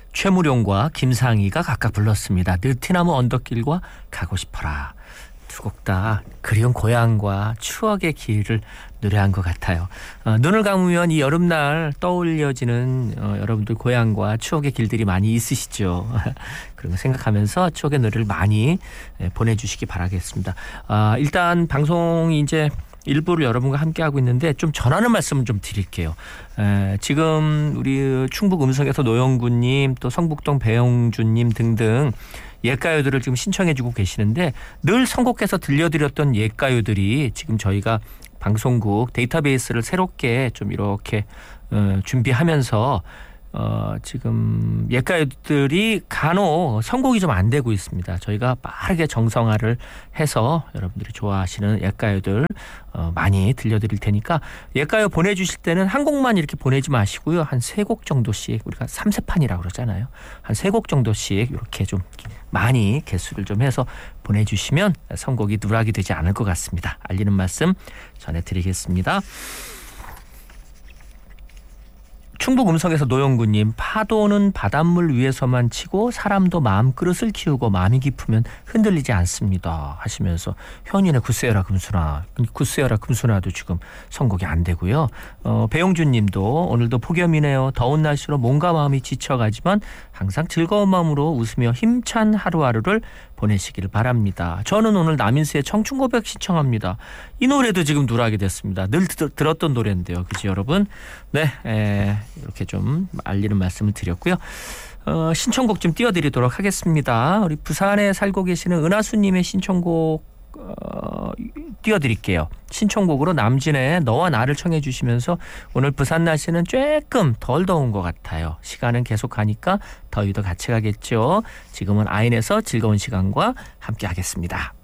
최무룡과 김상희가 각각 불렀습니다. 느티나무 언덕길과 가고 싶어라. 두 곡 다 그리운 고향과 추억의 길을 노래한 것 같아요. 눈을 감으면 이 여름날 떠올려지는 여러분들 고향과 추억의 길들이 많이 있으시죠. 그런 거 생각하면서 추억의 노래를 많이 보내주시기 바라겠습니다. 일단 방송이 이제 일부를 여러분과 함께하고 있는데 좀 전하는 말씀을 좀 드릴게요. 지금 우리 충북 음성에서 노영구님 또 성북동 배영준님 등등 옛가요들을 지금 신청해주고 계시는데 늘 선곡해서 들려드렸던 옛가요들이 지금 저희가 방송국 데이터베이스를 새롭게 좀 이렇게 준비하면서 지금 옛가요들이 간혹 선곡이 좀 안 되고 있습니다. 저희가 빠르게 정성화를 해서 여러분들이 좋아하시는 옛가요들 많이 들려드릴 테니까 옛가요 보내주실 때는 한 곡만 이렇게 보내지 마시고요. 한 3곡 정도씩 우리가 3세판이라고 그러잖아요. 한 3곡 정도씩 이렇게 좀 많이 개수를 좀 해서 보내주시면 선곡이 누락이 되지 않을 것 같습니다. 알리는 말씀 전해드리겠습니다. 충북 음성에서 노영구님 파도는 바닷물 위에서만 치고 사람도 마음그릇을 키우고 마음이 깊으면 흔들리지 않습니다 하시면서 현인의 굳세어라 금수나 굳세어라 금수나도 지금 선곡이 안 되고요. 배용준님도 오늘도 폭염이네요. 더운 날씨로 몸과 마음이 지쳐가지만 항상 즐거운 마음으로 웃으며 힘찬 하루하루를 보내시기를 바랍니다. 저는 오늘 남인수의 청춘고백 신청합니다. 이 노래도 지금 누락이 됐습니다. 늘 들었던 노래인데요. 그죠 여러분? 네, 이렇게 좀 알리는 말씀을 드렸고요. 신청곡 좀 띄워드리도록 하겠습니다. 우리 부산에 살고 계시는 은하수님의 신청곡 띄워드릴게요. 신청곡으로 남진의 너와 나를 청해 주시면서 오늘 부산 날씨는 조금 덜 더운 것 같아요. 시간은 계속 가니까 더위도 같이 가겠죠. 지금은 아인에서 즐거운 시간과 함께 하겠습니다.